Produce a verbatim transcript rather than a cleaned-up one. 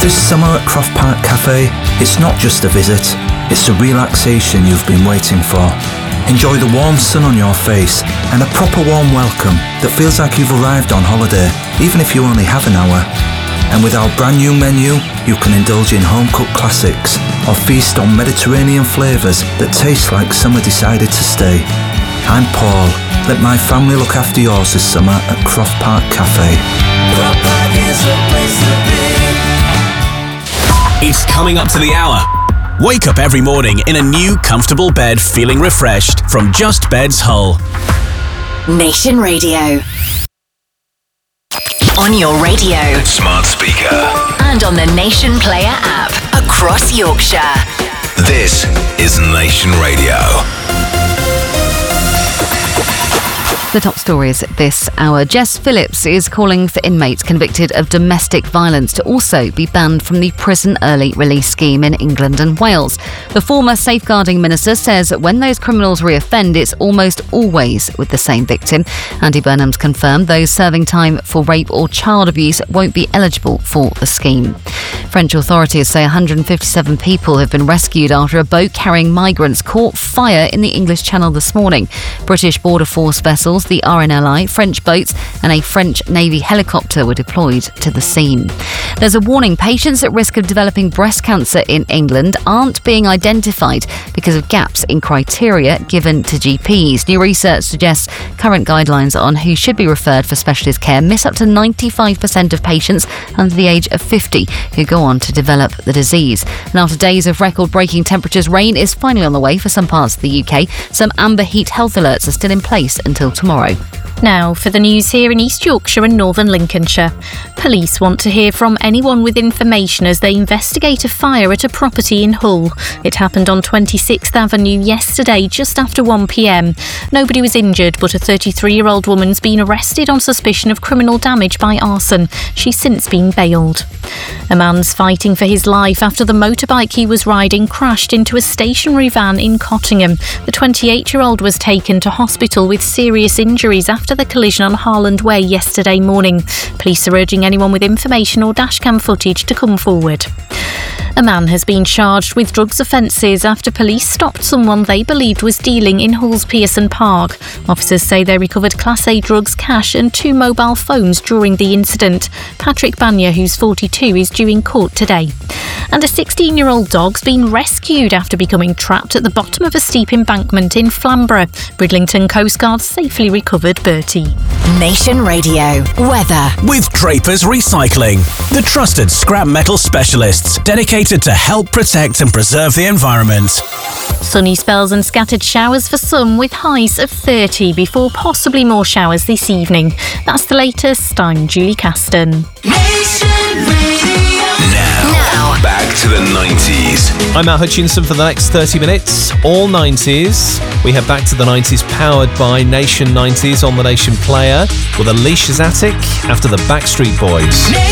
This summer at Croft Park Cafe, it's not just a visit, it's the relaxation you've been waiting for. Enjoy the warm sun on your face and a proper warm welcome that feels like you've arrived on holiday, even if you only have an hour. And with our brand new menu, you can indulge in home-cooked classics or feast on Mediterranean flavours that taste like summer decided to stay. I'm Paul. Let my family look after yours this summer at Croft Park Cafe. Croft Park is the place to be. It's coming up to the hour. Wake up every morning in a new, comfortable bed feeling refreshed from Just Beds Hull. Nation Radio. On your radio, smart speaker, and on the Nation Player app across Yorkshire. This is Nation Radio. The top stories this hour. Jess Phillips is calling for inmates convicted of domestic violence to also be banned from the prison early release scheme in England and Wales. The former safeguarding minister says when those criminals reoffend, it's almost always with the same victim. Andy Burnham's confirmed those serving time for rape or child abuse won't be eligible for the scheme. French authorities say one hundred fifty-seven people have been rescued after a boat carrying migrants caught fire in the English Channel this morning. British Border Force vessels, the R N L I, French boats and a French Navy helicopter were deployed to the scene. There's a warning. Patients at risk of developing breast cancer in England aren't being identified because of gaps in criteria given to G Ps. New research suggests current guidelines on who should be referred for specialist care miss up to ninety-five percent of patients under the age of fifty who go on to develop the disease. And after days of record-breaking temperatures, rain is finally on the way for some parts of the U K. Some amber heat health alerts are still in place until tomorrow. Now for the news here in East Yorkshire and Northern Lincolnshire. Police want to hear from anyone with information as they investigate a fire at a property in Hull. It happened on twenty-sixth Avenue yesterday, just after one p m. Nobody was injured, but a thirty-three-year-old woman's been arrested on suspicion of criminal damage by arson. She's since been bailed. A man's fighting for his life after the motorbike he was riding crashed into a stationary van in Cottingham. The twenty-eight-year-old was taken to hospital with serious injuries after the collision on Harland Way yesterday morning. Police are urging anyone with information or dashcam footage to come forward. A man has been charged with drugs offences after police stopped someone they believed was dealing in Hull's Pearson Park. Officers say they recovered Class A drugs, cash and two mobile phones during the incident. Patrick Banya, who's forty-two, is due in court today. And a sixteen-year-old dog's been rescued after becoming trapped at the bottom of a steep embankment in Flamborough. Bridlington Coast Guard safely recovered Bertie. Nation Radio. Weather. With Drapers Recycling, the trusted scrap metal specialists dedicated to help protect and preserve the environment. Sunny spells and scattered showers for some, with highs of thirty before possibly more showers this evening. That's the latest. I'm Julie Caston. Nation Radio. Now, now, back to the nineties. I'm Matt Hutchinson for the next thirty minutes. All nineties. We head back to the nineties, powered by Nation nineties on the Nation Player with Alicia's Attic after the Backstreet Boys.